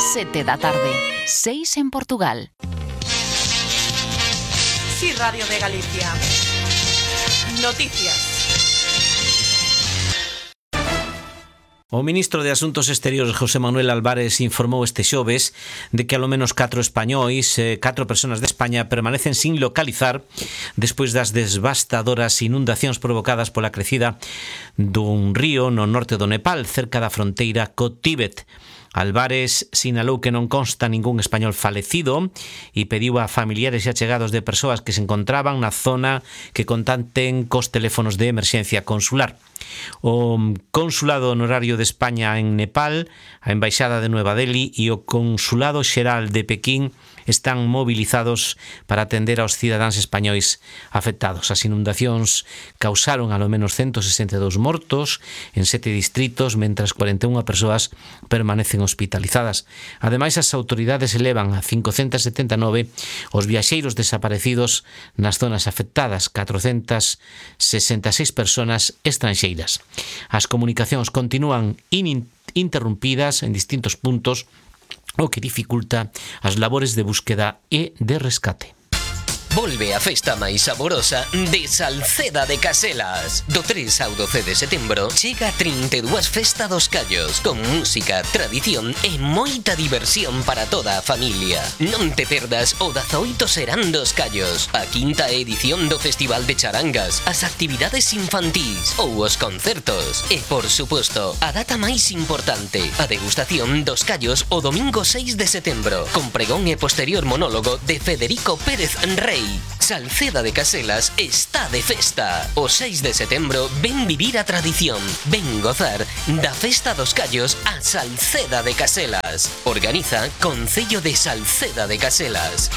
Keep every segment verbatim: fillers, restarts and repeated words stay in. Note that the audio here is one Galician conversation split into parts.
Sete da tarde, seis en Portugal. Sí, Radio de Galicia. Noticias. O ministro de Asuntos Exteriores, José Manuel Álvarez, informou este xoves de que alo menos catro españois, eh, catro persoas de España, permanecen sin localizar despois das devastadoras inundacións provocadas pola crecida dun río no norte do Nepal, cerca da fronteira co Tíbet. Álvarez sinalou que non consta ningún español falecido e pediu a familiares e achegados de persoas que se encontraban na zona que contacten cos teléfonos de emerxencia consular. O Consulado Honorario de España en Nepal, a Embaixada de Nueva Delhi e o Consulado Xeral de Pequín están movilizados para atender aos cidadáns españois afectados. As inundacións causaron alo menos ciento sesenta e dous mortos en sete distritos, mentras cuarenta e unha persoas permanecen hospitalizadas. Ademais, as autoridades elevan a cincocentos setenta e nove os viaxeiros desaparecidos nas zonas afectadas, catrocentas sesenta e seis persoas estranxeiras. As comunicacións continúan ininterrumpidas en distintos puntos, o que dificulta as labores de búsqueda e de rescate. Volve a festa máis saborosa de Salceda de Caselas. Do tres ao doce de setembro chega a trinta e dúas Festa dos Callos, con música, tradición e moita diversión para toda a familia. Non te perdas o dezaoito Serán dos Callos, a quinta edición do Festival de Charangas, as actividades infantís ou os concertos. E, por suposto, a data máis importante, a degustación dos callos o domingo seis de setembro, con pregón e posterior monólogo de Federico Pérez Rey. Salceda de Caselas está de festa. O seis de setembro ven vivir a tradición, ven gozar da Festa dos Callos a Salceda de Caselas. Organiza Concello de Salceda de Caselas.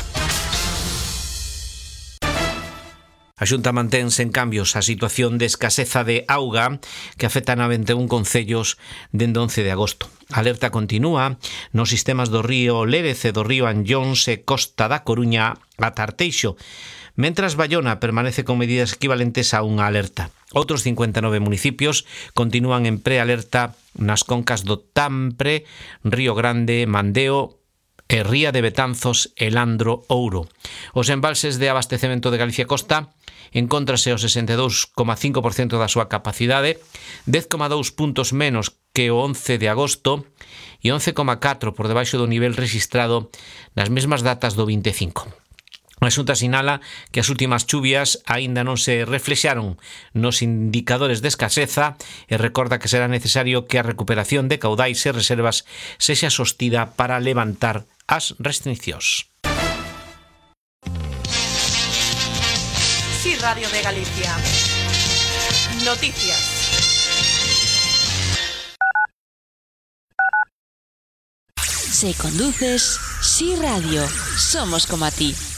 A Xunta mantén sen cambios a situación de escaseza de auga que afecta a vinte e un concellos dende once de agosto. A alerta continúa nos sistemas do río Lérez e do río Anllóns e Costa da Coruña a Tarteixo, mentras Bayona permanece con medidas equivalentes a unha alerta. Outros cincuenta e nove municipios continúan en prealerta nas concas do Tampre, Río Grande, Mandeo e Ría de Betanzos e Landro Ouro. Os embalses de abastecemento de Galicia Costa encóntrase ao sesenta e dous coma cinco por cento da súa capacidade, dez coma dous puntos menos que o once de agosto e once coma catro por debaixo do nivel registrado nas mesmas datas do vinte e cinco. A Xunta sinala que as últimas chuvias aínda non se reflexaron nos indicadores de escaseza e recorda que será necesario que a recuperación de caudais e reservas sexa sostida para levantar as restriccións. Sí, Radio de Galicia. Noticias. Si conduces, Sí Radio. Somos como a ti.